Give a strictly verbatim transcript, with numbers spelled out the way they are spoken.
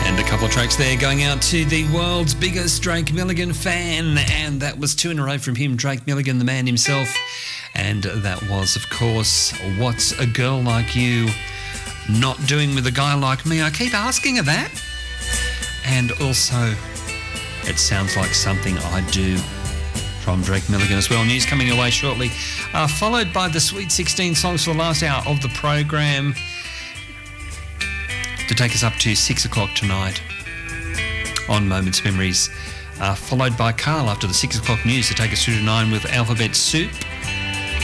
And a couple of tracks there going out to the world's biggest Drake Milligan fan, and that was two in a row from him, Drake Milligan, the man himself. And that was, of course, What's a Girl Like You Not Doing With a Guy Like Me? I keep asking her that. And also, It Sounds Like Something I Do, from Drake Milligan as well. News coming away shortly, uh, followed by the Sweet sixteen songs for the last hour of the program, to take us up to six o'clock tonight on Moments Memories, uh, followed by Carl after the six o'clock news to take us through to nine with Alphabet Soup.